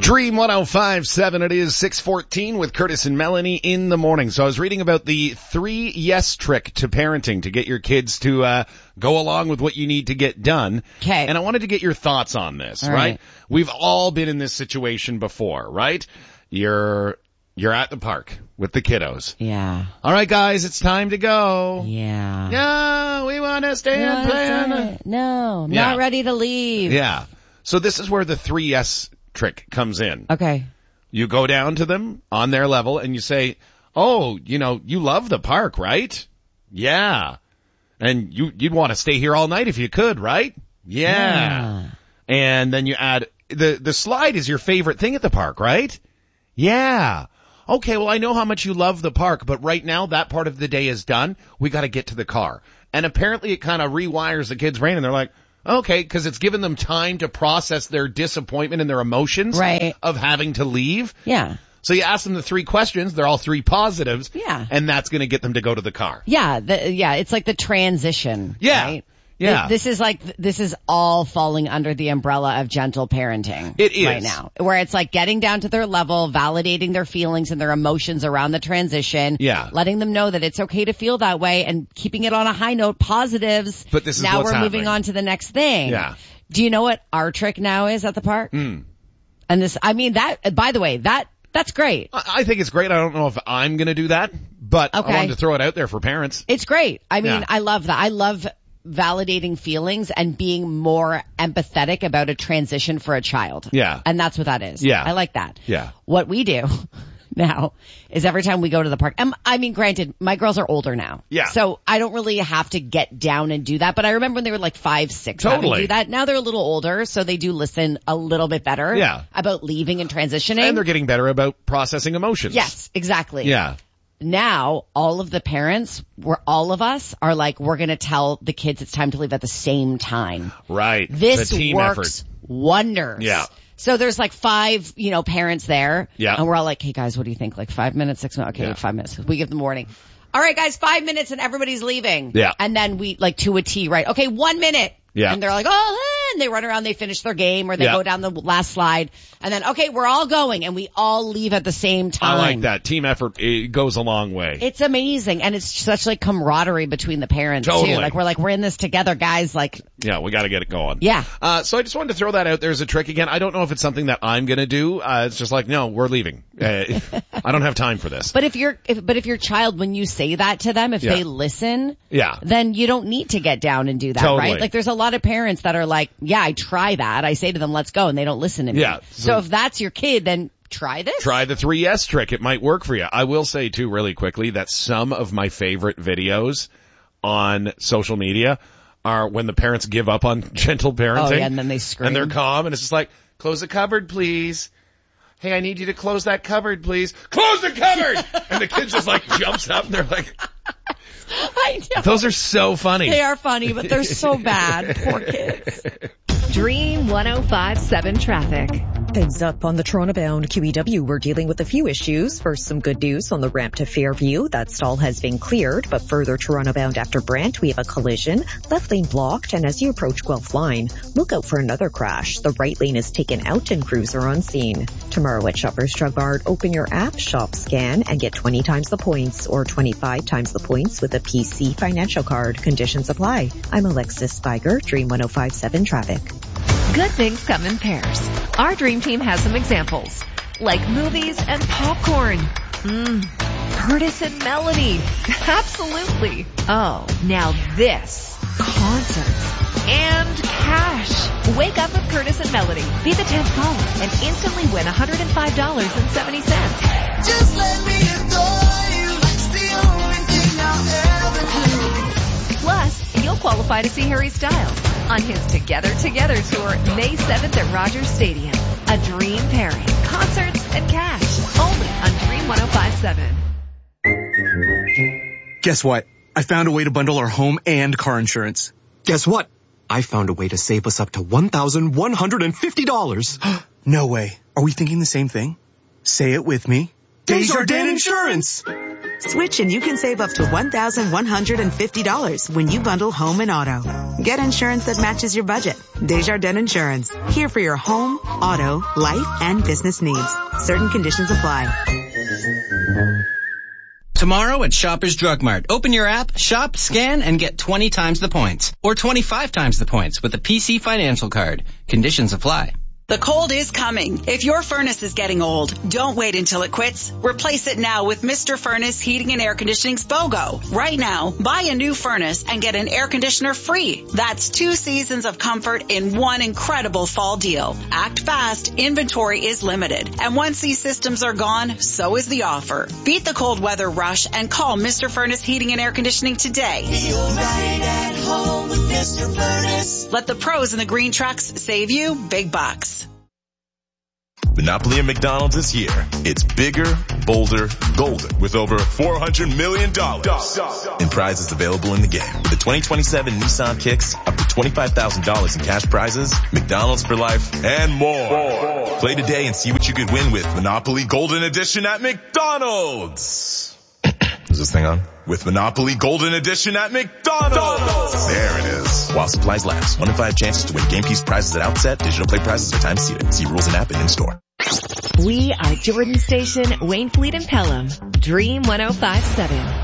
Dream 105.7, it is 6:14 with Curtis and Melanie in the morning. So I was reading about the 3 yes trick to parenting to get your kids to go along with what you need to get done. Okay. And I wanted to get your thoughts on this, All right? right? We've all been in this situation before, right? You're at the park with the kiddos. Yeah. All right, guys, it's time to go. Yeah. No, we want to stay and play. No, Yeah. not ready to leave. Yeah. So this is where the 3 yes trick comes in. Okay. You go down to them on their level and you say, oh, you love the park, right? Yeah. And you'd want to stay here all night if you could, right? Yeah. And then you add, the slide is your favorite thing at the park, right? Yeah. Okay, well, I know how much you love the park, but right now that part of the day is done. We got to get to the car. And apparently it kind of rewires the kids' brain and they're like, okay, because it's given them time to process their disappointment and their emotions of having to leave. Yeah. So you ask them the 3 questions. They're all 3 positives. Yeah. And that's going to get them to go to the car. Yeah. It's like the transition. Yeah. Right? Yeah. This is all falling under the umbrella of gentle parenting. It is. Right now. Where it's like getting down to their level, validating their feelings and their emotions around the transition. Yeah. Letting them know that it's okay to feel that way and keeping it on a high note, positives. But this is now what's we're happening. moving on to the next thing. Yeah. Do you know what our trick now is at the park? And this, I mean, by the way, that's great. I think it's great. I don't know if I'm going to do that, but Okay. I wanted to throw it out there for parents. It's great. I mean, Yeah. I love that. I love validating feelings and being more empathetic about a transition for a child. Yeah. And that's what that is. Yeah. I like that. Yeah. What we do now is every time we go to the park, I mean, granted, my girls are older now. Yeah. So I don't really have to get down and do that, but I remember when they were like 5, 6, having to Totally. do that. Now they're a little older, so they do listen a little bit better. Yeah. About leaving and transitioning. And they're getting better about processing emotions. Yes, exactly. Yeah. Now, all of the parents, all of us are like, we're going to tell the kids it's time to leave at the same time. Right. This the team works effort. wonders. Yeah. So there's like 5, parents there. Yeah. And we're all like, hey guys, what do you think? Like 5 minutes, 6 minutes? Okay, Yeah. 5 minutes. We give them warning. All right, guys, 5 minutes and everybody's leaving. Yeah. And then we, like, to a T, right? Okay, 1 minute. Yeah. And they're like, and they run around, they finish their game, or they Yeah. go down the last slide. And then, okay, we're all going, and we all leave at the same time. I like that. Team effort, it goes a long way. It's amazing. And it's such like camaraderie between the parents Totally. too. Like we're in this together, guys. Like, Yeah, we got to get it going. yeah. So I just wanted to throw that out there as a trick again. I don't know if it's something that I'm going to do. It's just like, no, we're leaving. I don't have time for this. But if your child, when you say that to them, if Yeah. they listen, Yeah. then you don't need to get down and do that, Totally. right? Like there's a lot of parents that are like, yeah, I try that. I say to them, let's go, and they don't listen to me. Yeah. So if that's your kid, then try this. Try the 3 yes trick. It might work for you. I will say too really quickly that some of my favorite videos on social media are when the parents give up on gentle parenting. Oh yeah, and then they scream. And they're calm and it's just like, close the cupboard, please. Hey, I need you to close that cupboard, please. Close the cupboard! And the kid just like jumps up and they're like, I know. those are so funny. They are funny, but they're so bad. Poor kids. Dream 105.7 traffic. Heads up on the Toronto-bound QEW. We're dealing with a few issues. First, some good news on the ramp to Fairview. That stall has been cleared, but further Toronto-bound after Brant, we have a collision. Left lane blocked, and as you approach Guelph Line, look out for another crash. The right lane is taken out and crews are on scene. Tomorrow at Shoppers Drug Mart, open your app, shop, scan, and get 20 times the points or 25 times the points with a PC financial card. Conditions apply. I'm Alexis Spiger, Dream 105.7 Traffic. Good things come in pairs. Our dream team has some examples, like movies and popcorn. Curtis and Melanie. Absolutely. Oh, now this. Concerts and cash. Wake up with Curtis and Melanie. Be the 10th caller and instantly win $105.70. Just let me adore you. It's the only thing I'll ever do. Plus, you'll qualify to see Harry Styles on his Together Together tour May 7th at Rogers Stadium. A dream pairing. Concerts and cash. Only on Dream 105.7. Guess what? I found a way to bundle our home and car insurance. Guess what? I found a way to save us up to $1,150. No way. Are we thinking the same thing? Say it with me. Desjardins Insurance. Switch and you can save up to $1,150 when you bundle home and auto. Get insurance that matches your budget. Desjardins Insurance. Here for your home, auto, life, and business needs. Certain conditions apply. Tomorrow at Shoppers Drug Mart. Open your app, shop, scan, and get 20 times the points. Or 25 times the points with a PC Financial Card. Conditions apply. The cold is coming. If your furnace is getting old, don't wait until it quits. Replace it now with Mr. Furnace Heating and Air Conditioning's BOGO. Right now, buy a new furnace and get an air conditioner free. That's 2 seasons of comfort in one incredible fall deal. Act fast. Inventory is limited. And once these systems are gone, so is the offer. Beat the cold weather rush and call Mr. Furnace Heating and Air Conditioning today. Feel right at home with Mr. Furnace. Let the pros in the green trucks save you big bucks. Monopoly at McDonald's is here. It's bigger, bolder, golden, with over $400 million in prizes available in the game. With the 2027 Nissan Kicks, up to $25,000 in cash prizes, McDonald's for life, and more. Play today and see what you could win with Monopoly Golden Edition at McDonald's. Is this thing on? With Monopoly Golden Edition at McDonald's. There it is. While supplies last. 1 in 5 chances to win game piece prizes at outset. Digital play prizes are time seated. See rules and app and in-store. We are Jordan Station, Wayne Fleet and Pelham. Dream 105.7.